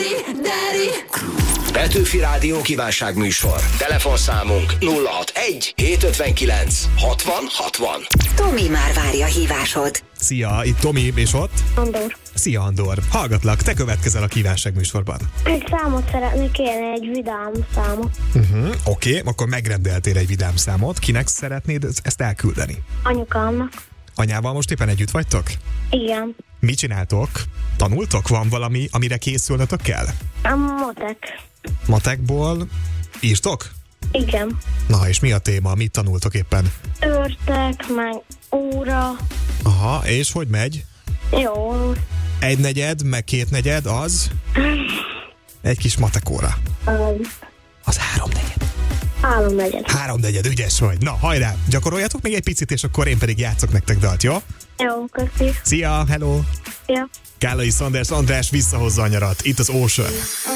Petőfi Rádió kívánságműsor. Telefonszámunk 061 759 60 60. Tomi már várja hívásod. Szia, itt Tomi, és ott? Andor. Szia, Andor. Hallgatlak, te következel a kívánságműsorban. Egy számot szeretnék kérni, egy vidám számot. Oké, akkor megrendeltél egy vidám számot. Kinek szeretnéd ezt elküldeni? Anyukámnak. Anyával most éppen együtt vagytok? Igen. Mit csináltok? Tanultok? Van valami, amire készülnötök kell? A matek. Matekból írtok? Igen. Na, és mi a téma? Mit tanultok éppen? Örtek, meg óra. Aha, és hogy megy? Jó. 1/4, meg 2/4, az? Egy kis matekóra. Az 3/4. 3/4, ügyes vagy. Na, hajrá, gyakoroljatok még egy picit, és akkor én pedig játszok nektek dalt, jó? Jó, köszi. Szia, hello! Szia. Kállai Sanders András visszahozza a nyarat. Itt az Ocean.